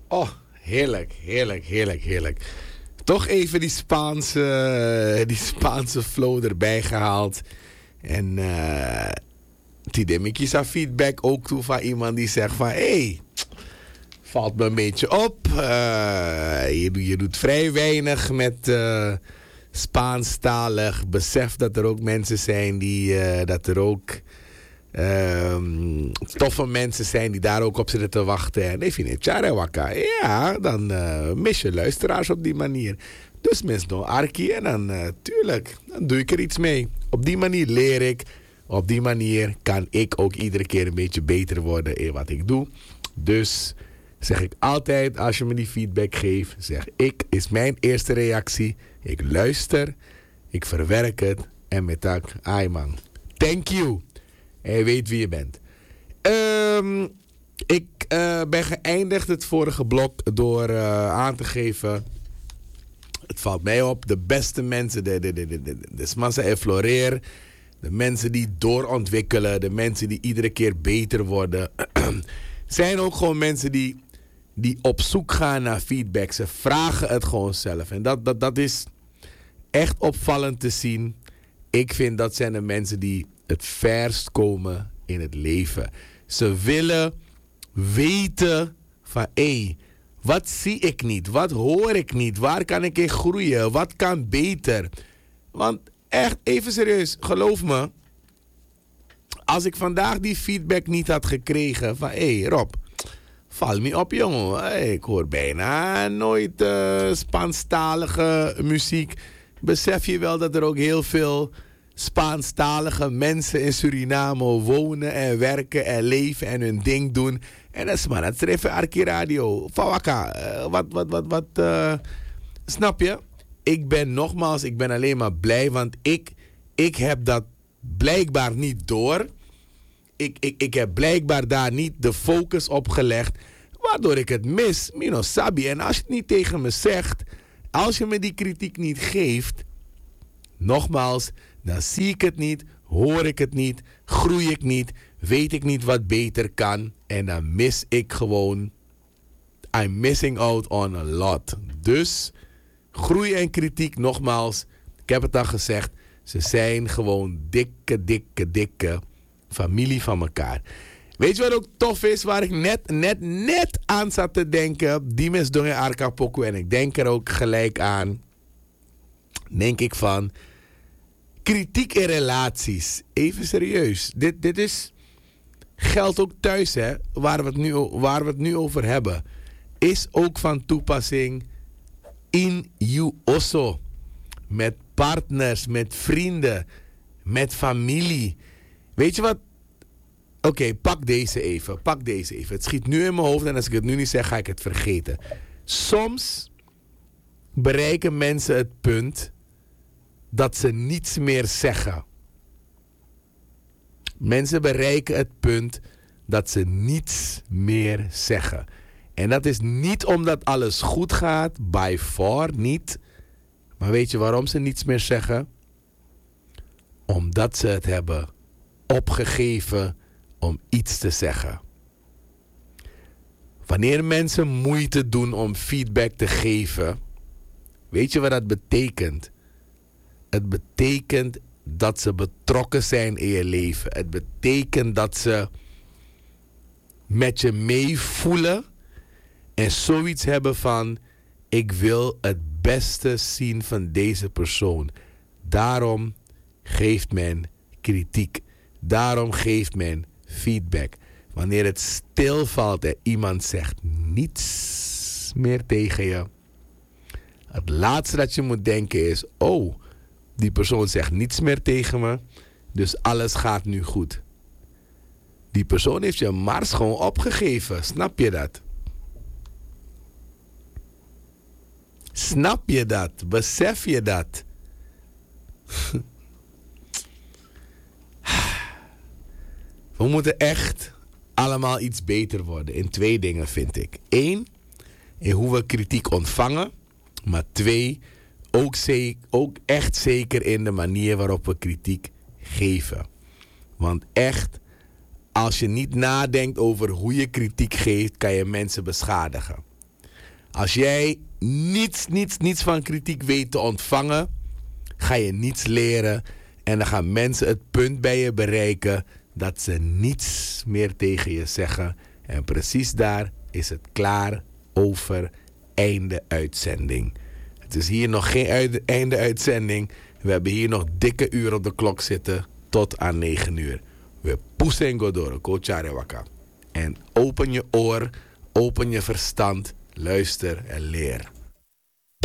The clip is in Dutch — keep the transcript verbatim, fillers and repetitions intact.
Oh, heerlijk, heerlijk, heerlijk, heerlijk. Toch even die Spaanse, die Spaanse flow erbij gehaald. En uh, die demmetjes aan feedback ook toe van iemand die zegt van... Hé, hey, valt me een beetje op. Uh, je, je doet vrij weinig met uh, Spaanstalig. Besef dat er ook mensen zijn die... Uh, dat er ook... Um, toffe mensen zijn die daar ook op zitten te wachten. En even in Charawaka. Ja, dan uh, mis je luisteraars op die manier. Dus mis no Arki en dan uh, tuurlijk, dan doe ik er iets mee. Op die manier leer ik. Op die manier kan ik ook iedere keer een beetje beter worden in wat ik doe. Dus zeg ik altijd, als je me die feedback geeft, zeg ik, is mijn eerste reactie. Ik luister, ik verwerk het en met dat, ai man, thank you. En je weet wie je bent. Um, ik uh, ben geëindigd het vorige blok door uh, aan te geven. Het valt mij op. De beste mensen. De, de, de, de, de, de massa effloreer. De mensen die doorontwikkelen. De mensen die iedere keer beter worden. Zijn ook gewoon mensen die, die op zoek gaan naar feedback. Ze vragen het gewoon zelf. En dat, dat, dat is echt opvallend te zien. Ik vind dat zijn de mensen die het verst komen in het leven. Ze willen weten van, hé, hey, wat zie ik niet? Wat hoor ik niet? Waar kan ik in groeien? Wat kan beter? Want echt, even serieus, geloof me. Als ik vandaag die feedback niet had gekregen van, hé hey, Rob, val me op jongen. Hey, ik hoor bijna nooit uh, Spaanstalige muziek. Besef je wel dat er ook heel veel Spaanstalige mensen in Suriname wonen en werken en leven en hun ding doen. En dat is maar, dat is even Arki Radio. Fawaka, uh, wat, wat, wat, wat, uh, snap je? Ik ben nogmaals, ik ben alleen maar blij, want ik, ik heb dat blijkbaar niet door. Ik, ik, ik heb blijkbaar daar niet de focus op gelegd, waardoor ik het mis. Mino Sabi. En als je het niet tegen me zegt, als je me die kritiek niet geeft, nogmaals, dan zie ik het niet, hoor ik het niet, groei ik niet, weet ik niet wat beter kan. En dan mis ik gewoon, I'm missing out on a lot. Dus, groei en kritiek, nogmaals, ik heb het al gezegd, ze zijn gewoon dikke, dikke, dikke familie van elkaar. Weet je wat ook tof is, waar ik net, net, net aan zat te denken? Dimes Donge Arkapoku. En ik denk er ook gelijk aan, denk ik van, kritiek in relaties. Even serieus. Dit, dit is, geldt ook thuis, hè, waar we, het nu, waar we het nu over hebben. Is ook van toepassing in you also. Met partners, met vrienden, met familie. Weet je wat? Oké, okay, pak deze even. Pak deze even. Het schiet nu in mijn hoofd en als ik het nu niet zeg, ga ik het vergeten. Soms bereiken mensen het punt dat ze niets meer zeggen. Mensen bereiken het punt dat ze niets meer zeggen. En dat is niet omdat alles goed gaat, by far niet. Maar weet je waarom ze niets meer zeggen? Omdat ze het hebben opgegeven om iets te zeggen. Wanneer mensen moeite doen om feedback te geven, weet je wat dat betekent? Het betekent dat ze betrokken zijn in je leven. Het betekent dat ze met je meevoelen en zoiets hebben van, ik wil het beste zien van deze persoon. Daarom geeft men kritiek. Daarom geeft men feedback. Wanneer het stilvalt en iemand zegt niets meer tegen je, het laatste dat je moet denken is, oh, die persoon zegt niets meer tegen me, dus alles gaat nu goed. Die persoon heeft je mars gewoon opgegeven. Snap je dat? Snap je dat? Besef je dat? We moeten echt allemaal iets beter worden. In twee dingen, vind ik. Eén, in hoe we kritiek ontvangen. Maar twee, ook, zeker, ook echt zeker in de manier waarop we kritiek geven. Want echt, als je niet nadenkt over hoe je kritiek geeft, kan je mensen beschadigen. Als jij niets, niets, niets van kritiek weet te ontvangen, ga je niets leren. En dan gaan mensen het punt bij je bereiken dat ze niets meer tegen je zeggen. En precies daar is het klaar, over, einde uitzending. Het is hier nog geen uit, einde uitzending. We hebben hier nog dikke uur op de klok zitten tot aan negen uur. We poesen godoro, kochare waka. En open je oor, open je verstand, luister en leer.